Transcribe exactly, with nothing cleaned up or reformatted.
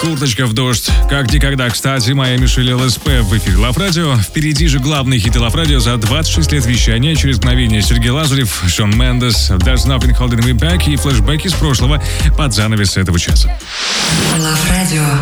«Курточка в дождь». Как никогда, кстати, моя Мишель ЛСП в эфире Лав Радио. Впереди же главные хиты Лав Радио за двадцать шесть лет вещания. Через мгновение Сергей Лазарев, Шон Мендес, «There's Nothing Holding Me Back» и флешбеки с прошлого под занавес этого часа. Лав Радио.